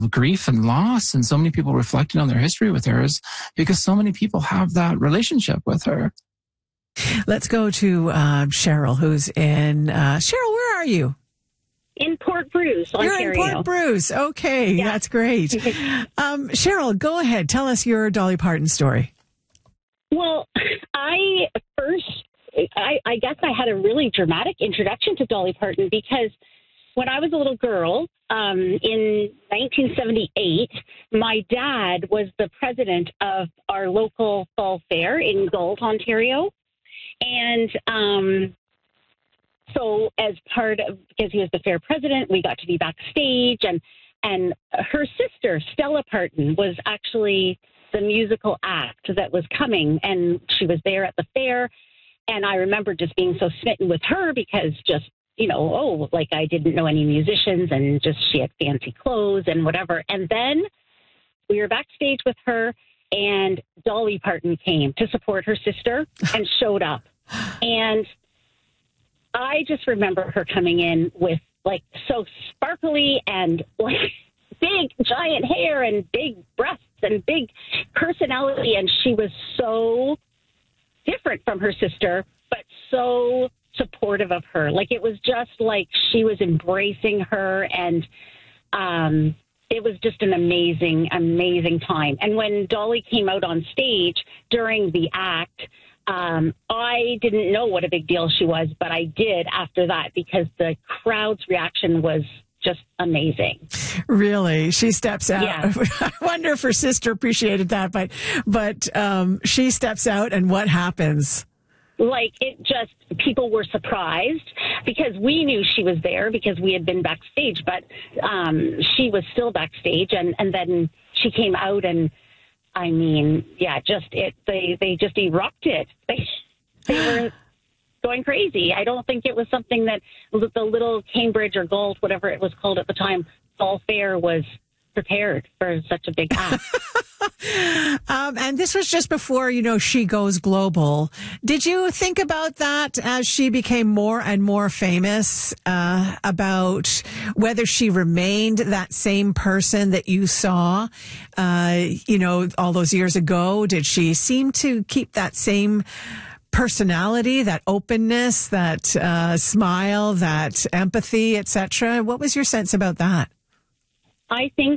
grief and loss, and so many people reflecting on their history with her, is because so many people have that relationship with her. Let's go to Cheryl, who's in... Cheryl, where are you? In Port Bruce, Ontario. You're in Port Bruce. Okay, yeah. That's great. Cheryl, go ahead. Tell us your Dolly Parton story. Well, I guess I had a really dramatic introduction to Dolly Parton because when I was a little girl, in 1978, my dad was the president of our local fall fair in Galt, Ontario. And so as part of, because he was the fair president, we got to be backstage. And her sister, Stella Parton, was actually the musical act that was coming. And she was there at the fair. And I remember just being so smitten with her because just, like I didn't know any musicians and just she had fancy clothes and whatever. And then we were backstage with her and Dolly Parton came to support her sister and showed up. And I just remember her coming in with like so sparkly and like big giant hair and big breasts and big personality. And she was so different from her sister, but so supportive of her. Like it was just like she was embracing her, and it was just an amazing, amazing time. And when Dolly came out on stage during the act, I didn't know what a big deal she was, but I did after that because the crowd's reaction was just amazing. Really? She steps out. Yeah. I wonder if her sister appreciated that, but she steps out and what happens? Like it just, people were surprised because we knew she was there because we had been backstage, but she was still backstage and then she came out and I mean, yeah, they just erupted. They were going crazy. I don't think it was something that the little Cambridge or Galt, whatever it was called at the time, Fall Fair was prepared for such a big act. And this was just before, she goes global. Did you think about that as she became more and more famous, about whether she remained that same person that you saw, all those years ago? Did she seem to keep that same personality, that openness, that smile, that empathy, etc.? What was your sense about that? I think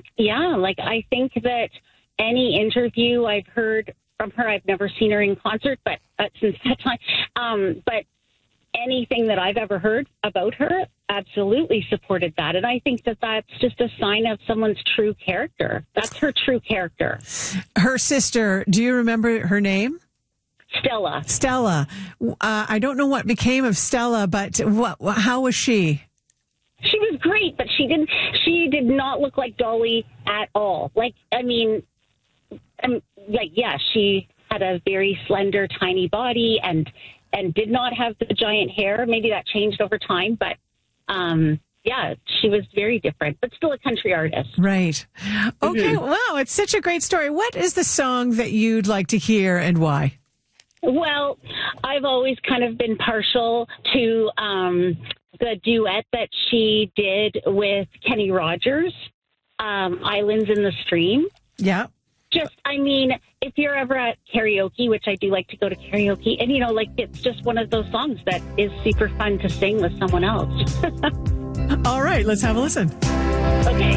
that any interview I've heard from her, I've never seen her in concert, but since that time, but anything that I've ever heard about her absolutely supported that. And I think that that's just a sign of someone's true character. That's her true character. Her sister, do you remember her name? Stella. I don't know what became of Stella, but how was she? She was great, but she did not look like Dolly at all. She had a very slender, tiny body and did not have the giant hair. Maybe that changed over time, but she was very different, but still a country artist. Right. Okay. Mm-hmm. Wow. It's such a great story. What is the song that you'd like to hear and why? Well, I've always kind of been partial to the duet that she did with Kenny Rogers, Islands in the Stream. Yeah. If you're ever at karaoke, which I do like to go to karaoke, and, it's just one of those songs that is super fun to sing with someone else. All right, let's have a listen. Okay.